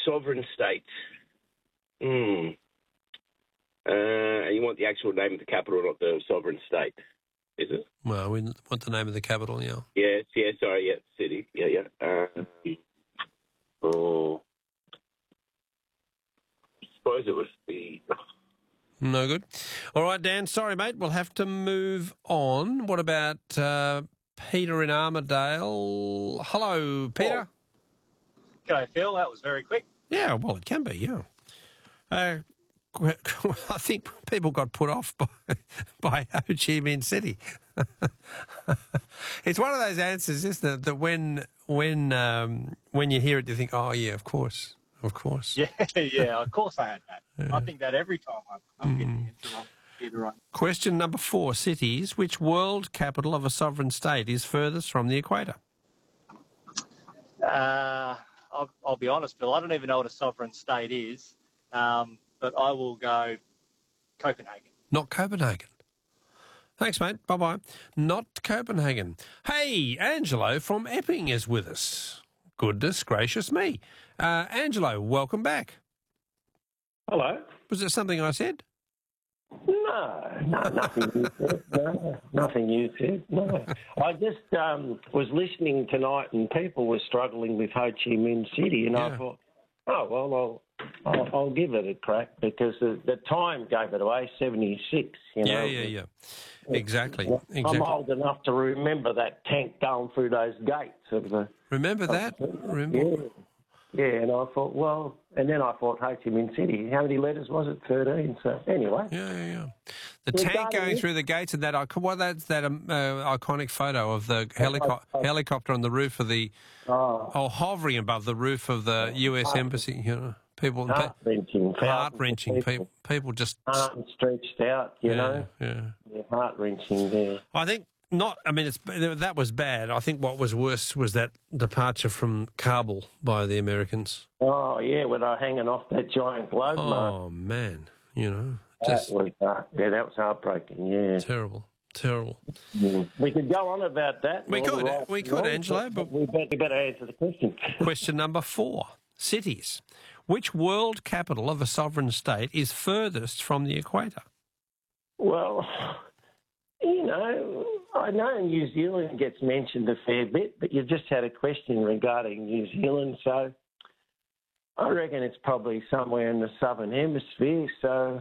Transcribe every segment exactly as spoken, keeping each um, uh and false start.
sovereign state. Hmm. Uh, and you want the actual name of the capital, not the sovereign state, is it? Well, we want the name of the capital, yeah. Yes, yeah, sorry, yeah, city, yeah, yeah. Uh, oh, I suppose it was the... No good. All right, Dan, sorry, mate, we'll have to move on. What about uh, Peter in Armidale? Hello, Peter. G'day, Phil. That was very quick. Yeah, well, it can be, yeah. Uh, I think people got put off by, by Ho Chi Minh City. It's one of those answers, isn't it, that when when um, when you hear it, you think, oh, yeah, of course, of course. Yeah, yeah, of course I had that. Yeah. I think that every time I'm, I'm mm. getting into wrong, either right. Question number four, cities. Which world capital of a sovereign state is furthest from the equator? Uh, I'll, I'll be honest, Phil, I don't even know what a sovereign state is. Um, but I will go Copenhagen. Not Copenhagen. Thanks, mate. Bye-bye. Not Copenhagen. Hey, Angelo from Epping is with us. Goodness gracious me. Uh, Angelo, welcome back. Hello. Was there something I said? No, no, nothing you said. No, nothing you said. No. I just um, was listening tonight and people were struggling with Ho Chi Minh City and yeah. I thought, oh, well, I'll... I'll, I'll give it a crack because the, the time gave it away, seventy-six, you know. Yeah, yeah, yeah. Exactly. exactly. I'm old enough to remember that tank going through those gates of the... Remember that? Remember? Yeah. Yeah, and I thought, well... And then I thought Ho Chi Minh City, how many letters was it? thirteen, so anyway. Yeah, yeah, yeah. The We're tank going through the gates and that, well, that's that um, uh, iconic photo of the helico- oh, oh. helicopter on the roof of the... Oh. oh, hovering above the roof of the U S oh. Embassy, you know. People, heart-wrenching. Heart-wrenching. People, people, people just... Arms stretched out, you yeah, know. Yeah, yeah. Heart-wrenching, yeah. I think not... I mean, it's, that was bad. I think what was worse was that departure from Kabul by the Americans. Oh, yeah, when they were hanging off that giant globe Oh, mark. man, you know. Just, that was, uh, yeah, that was heartbreaking, yeah. Terrible. Terrible. Yeah. We could go on about that. We could, right we could, Angelo, but... We better, better answer the question. Question number four. Cities. Which world capital of a sovereign state is furthest from the equator? Well, you know, I know New Zealand gets mentioned a fair bit, but you've just had a question regarding New Zealand, so I reckon it's probably somewhere in the southern hemisphere, so,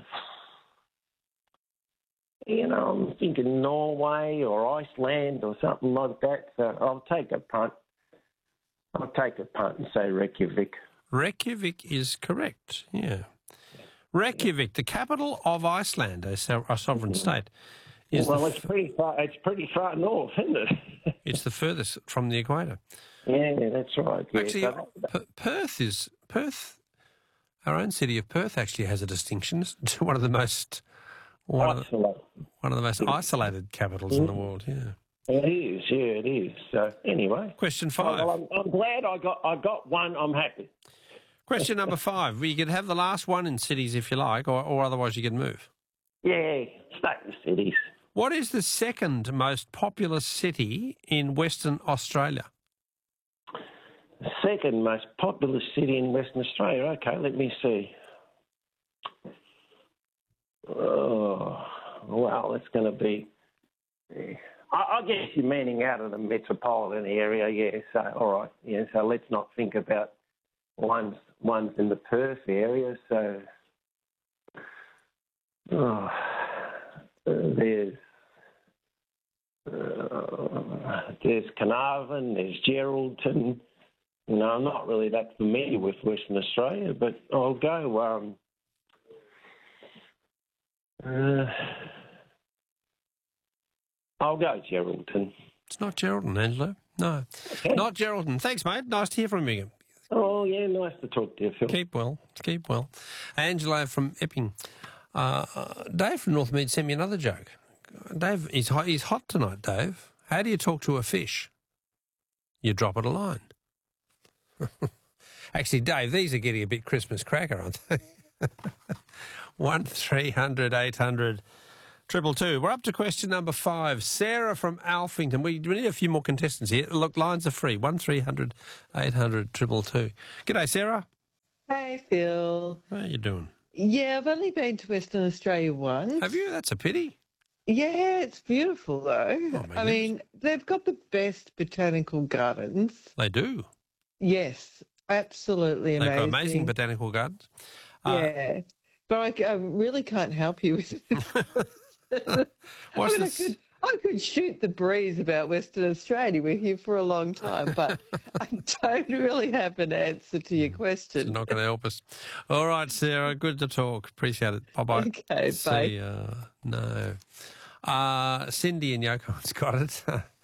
you know, I'm thinking Norway or Iceland or something like that, so I'll take a punt. I'll take a punt and say Reykjavik. Reykjavik is correct, yeah. Reykjavik, the capital of Iceland, a, so- a sovereign state. Is well, the it's pretty far. It's pretty far north, isn't it? It's the furthest from the equator. Yeah, that's right. Yeah. Actually, so P- Perth is Perth. Our own city of Perth actually has a distinction. It's one of the most one of the, one of the most isolated capitals in the world. Yeah. It is, yeah, it is. So anyway, question five. Oh, well, I'm, I'm glad I got I got one. I'm happy. Question number five. You could have the last one in cities if you like, or, or otherwise you can move. Yeah, stay in cities. What is the second most populous city in Western Australia? The second most populous city in Western Australia. Okay, let me see. Oh, well, it's going to be. Yeah. I, I guess you're meaning out of the metropolitan area, yeah. So, all right, yeah. So let's not think about ones ones in the Perth area. So, oh, there's uh, there's Carnarvon, there's Geraldton. You know, I'm not really that familiar with Western Australia, but I'll go. Um, uh, I'll go Geraldton. It's not Geraldton, Angelo. No, okay. Not Geraldton. Thanks, mate. Nice to hear from you. Oh, yeah, nice to talk to you, Phil. Keep well. Keep well. Angelo from Epping. Uh, Dave from Northmead sent me another joke. Dave, he's hot, he's hot tonight, Dave. How do you talk to a fish? You drop it a line. Actually, Dave, these are getting a bit Christmas cracker, aren't they? One three hundred eight hundred triple two. We're up to question number five. Sarah from Alphington. We, we need a few more contestants here. Look, lines are free. One three hundred eight hundred triple two. G'day, Sarah. Hey, Phil. How are you doing? Yeah, I've only been to Western Australia once. Have you? That's a pity. Yeah, it's beautiful, though. Oh, I mean, they've got the best botanical gardens. They do. Yes, absolutely amazing. They've got amazing botanical gardens. Yeah, uh, but I, I really can't help you with it. What's I mean, this? I could, I could shoot the breeze about Western Australia. We're here for a long time, but I don't really have an answer to your question. It's not going to help us. All right, Sarah, good to talk. Appreciate it. Bye-bye. Okay, bye. See ya. No. Uh, Cindy in Yoko's got it.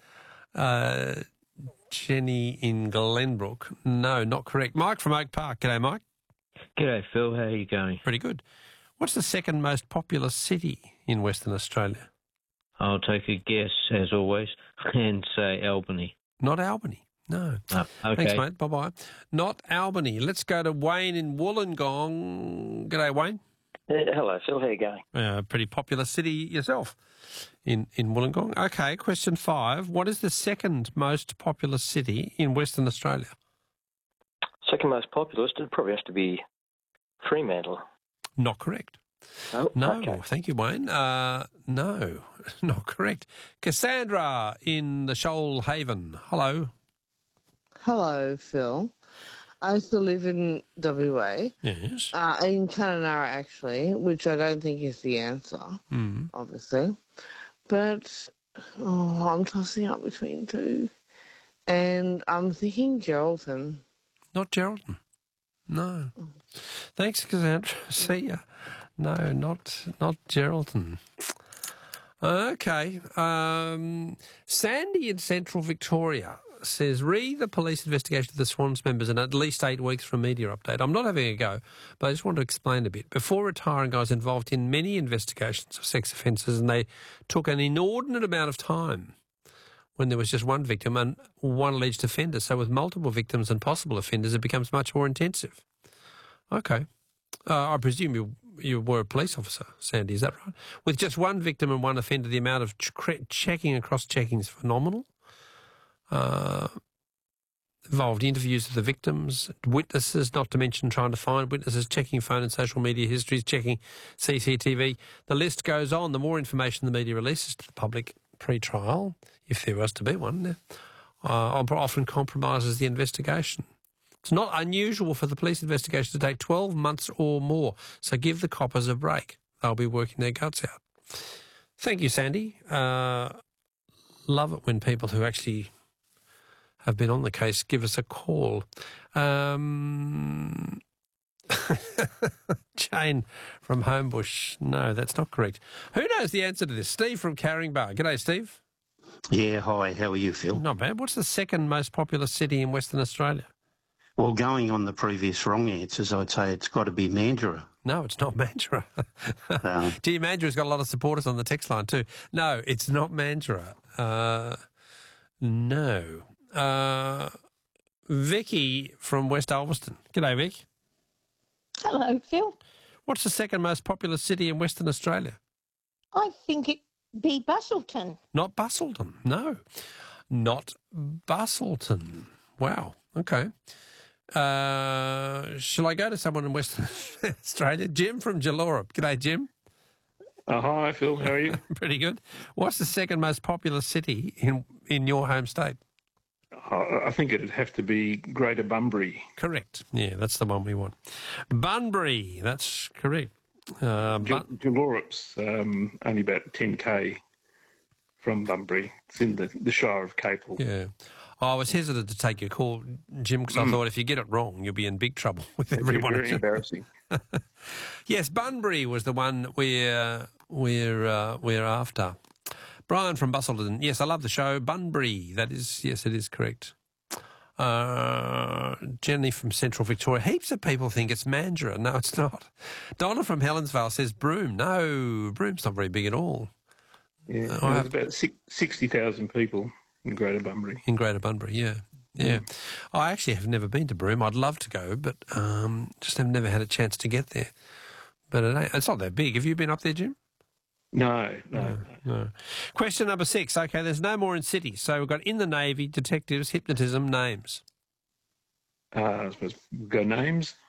uh, Jenny in Glenbrook. No, not correct. Mike from Oak Park. G'day, Mike. G'day, Phil. How are you going? Pretty good. What's the second most populous city in Western Australia? I'll take a guess, as always, and say Albany. Not Albany. No. Oh, okay. Thanks, mate. Bye-bye. Not Albany. Let's go to Wayne in Wollongong. G'day, Wayne. Uh, hello, Phil. How are you going? Uh, pretty popular city yourself in, in Wollongong. Okay, question five. What is the second most populous city in Western Australia? Second most populous, it probably has to be Fremantle. Not correct. Oh, No, okay. thank you, Wayne. Uh, no, not correct. Cassandra in the Shoalhaven. Hello. Hello, Phil. I used to live in W A. Yes. Uh, in Kununurra, actually, which I don't think is the answer, Mm. obviously. But oh, I'm tossing up between two. And I'm thinking Geraldton. Not Geraldton. No. Thanks, Cassandra. See ya. No, not not Geraldton. Okay. Um, Sandy in Central Victoria says, re the police investigation of the Swans members in at least eight weeks for a media update. I'm not having a go, but I just want to explain a bit. Before retiring, I was involved in many investigations of sex offences, and they took an inordinate amount of time when there was just one victim and one alleged offender. So with multiple victims and possible offenders, it becomes much more intensive. Okay. Uh, I presume you you were a police officer, Sandy, is that right? With just one victim and one offender, the amount of ch- checking and cross-checking is phenomenal. Uh, involved interviews of the victims, witnesses, not to mention trying to find witnesses, checking phone and social media histories, checking C C T V. The list goes on. The more information the media releases to the public pre-trial, if there was to be one, uh, often compromises the investigation. It's not unusual for the police investigation to take twelve months or more, so give the coppers a break. They'll be working their guts out. Thank you, Sandy. Uh, love it when people who actually have been on the case give us a call. Um, Jane from Homebush. No, that's not correct. Who knows the answer to this? Steve from Caringbah. G'day, Steve. Yeah, hi. How are you, Phil? Not bad. What's the second most populous city in Western Australia? Well, going on the previous wrong answers, I'd say it's got to be Mandurah. No, it's not Mandurah. Um, Gee, Mandurah's got a lot of supporters on the text line too. No, it's not Mandurah. Uh, no. Uh, Vicky from West Ulverston. G'day, Vic. Hello, Phil. What's the second most populous city in Western Australia? I think it be Busselton. Not Busselton. No, not Busselton. Wow. Okay. Uh, shall I go to someone in Western Australia? Jim from Jalora. G'day, Jim. Uh, hi, Phil. How are you? Pretty good. What's the second most populous city in in your home state? Uh, I think it'd have to be Greater Bunbury. Correct. Yeah, that's the one we want. Bunbury. That's correct. Uh, Bun- Jalorup's um, only about ten k from Bunbury. It's in the, the Shire of Capel. Yeah. I was hesitant to take your call, Jim, because I thought if you get it wrong, you'll be in big trouble with everyone. Very embarrassing. Yes, Bunbury was the one we're we're uh, we're after. Brian from Busselton. Yes, I love the show. Bunbury. That is, yes, it is correct. Uh, Jenny from Central Victoria. Heaps of people think it's Mandurah. No, it's not. Donna from Helensvale says Broome. No, Broome's not very big at all. Yeah, Uh, I there's have- about six, sixty thousand people in Greater Bunbury. In Greater Bunbury, yeah. Yeah. I actually have never been to Broome. I'd love to go, but um, just have never had a chance to get there. But it ain't, it's not that big. Have you been up there, Jim? No, no. No. Question number six. Okay, there's no more in cities. So we've got in the Navy, detectives, hypnotism, names. Uh, I suppose we'll go names.